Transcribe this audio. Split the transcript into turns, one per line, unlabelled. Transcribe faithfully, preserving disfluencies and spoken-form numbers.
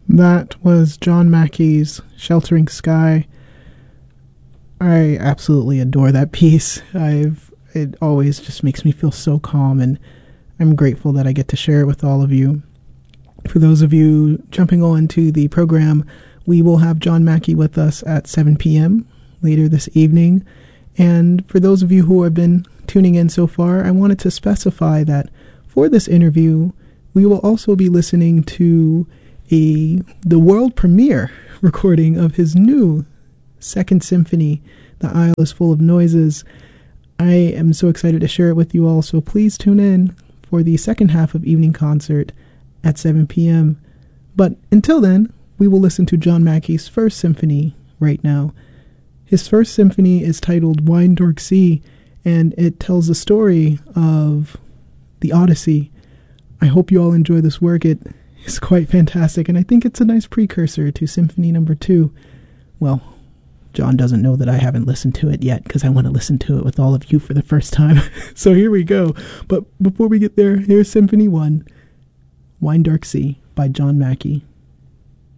That was John Mackey's Sheltering Sky. I absolutely adore that piece. I've it always just makes me feel so calm, and I'm grateful that I get to share it with all of you. For those of you jumping on to the program, we will have John Mackey with us at seven p.m. later this evening. And for those of you who have been tuning in so far, I wanted to specify that for this interview, we will also be listening to a the world premiere recording of his new Second Symphony, The Isle is Full of Noises. I am so excited to share it with you all, so please tune in for the second half of Evening Concert at seven p.m. But until then, we will listen to John Mackey's first symphony right now. His first symphony is titled Wine Dark Sea, and it tells the story of the Odyssey. I hope you all enjoy this work. It is quite fantastic, and I think it's a nice precursor to Symphony Number Two. Well, John doesn't know that I haven't listened to it yet, because I want to listen to it with all of you for the first time. So here we go. But before we get there, here's Symphony One, Wine Dark Sea by John Mackey.